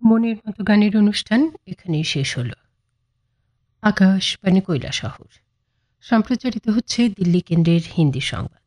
মনের মতো গানের অনুষ্ঠান এখানেই শেষ হলো। আকাশবাণী কৈলাসহর। সম্প্রচারিত হচ্ছে দিল্লি কেন্দ্রের হিন্দি সংবাদ।